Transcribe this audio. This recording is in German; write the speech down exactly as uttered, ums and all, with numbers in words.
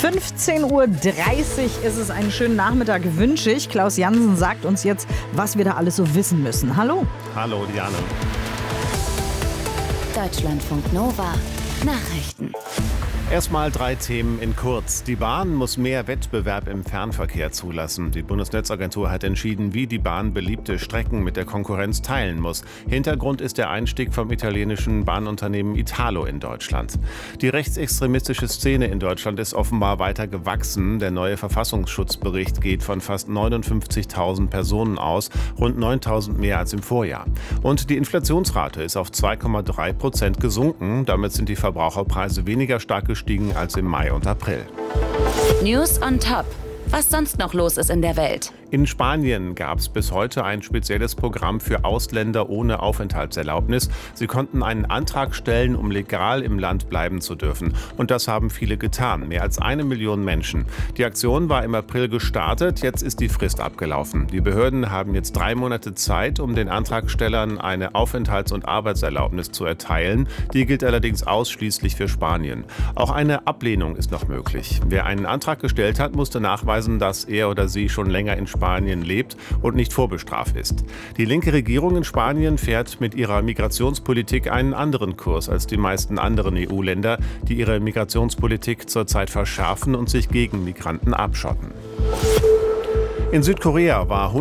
fünfzehn Uhr dreißig ist es. Einen schönen Nachmittag wünsche ich. Klaus Jansen sagt uns jetzt, was wir da alles so wissen müssen. Hallo. Hallo, Diane. Deutschlandfunk Nova. Nachrichten. Erstmal drei Themen in kurz. Die Bahn muss mehr Wettbewerb im Fernverkehr zulassen. Die Bundesnetzagentur hat entschieden, wie die Bahn beliebte Strecken mit der Konkurrenz teilen muss. Hintergrund ist der Einstieg vom italienischen Bahnunternehmen Italo in Deutschland. Die rechtsextremistische Szene in Deutschland ist offenbar weiter gewachsen. Der neue Verfassungsschutzbericht geht von fast neunundfünfzigtausend Personen aus, rund neuntausend mehr als im Vorjahr. Und die Inflationsrate ist auf zwei Komma drei Prozent gesunken. Damit sind die Verbraucherpreise weniger stark gestiegen als im Mai und April. News on top. Was sonst noch los ist in der Welt. In Spanien gab es bis heute ein spezielles Programm für Ausländer ohne Aufenthaltserlaubnis. Sie konnten einen Antrag stellen, um legal im Land bleiben zu dürfen. Und das haben viele getan, mehr als eine Million Menschen. Die Aktion war im April gestartet, jetzt ist die Frist abgelaufen. Die Behörden haben jetzt drei Monate Zeit, um den Antragstellern eine Aufenthalts- und Arbeitserlaubnis zu erteilen. Die gilt allerdings ausschließlich für Spanien. Auch eine Ablehnung ist noch möglich. Wer einen Antrag gestellt hat, musste nachweisen, dass er oder sie schon länger in Spanien lebt und nicht vorbestraft ist. Die linke Regierung in Spanien fährt mit ihrer Migrationspolitik einen anderen Kurs als die meisten anderen E U-Länder, die ihre Migrationspolitik zurzeit verschärfen und sich gegen Migranten abschotten. In Südkorea war